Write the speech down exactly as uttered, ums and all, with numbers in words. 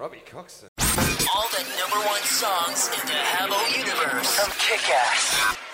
Robbie Coxon. All the number one songs in the Habbo universe from Kick-Ass.